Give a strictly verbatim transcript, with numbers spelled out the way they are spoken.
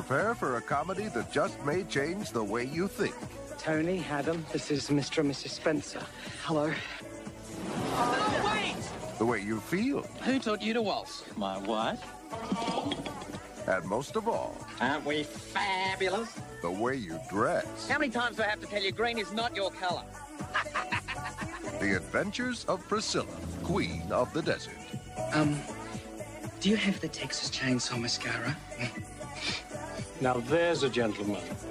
Prepare for a comedy that just may change the way you think. Tony, Adam, this is Mister and Missus Spencer. Hello. Oh, wait! The way you feel. Who taught you to waltz? My what? And most of all, Aren't we fabulous? the way you dress. How many times do I have to tell you green is not your color? The Adventures of Priscilla, Queen of the Desert. Um, do you have the Texas Chainsaw Mascara? Now there's a gentleman.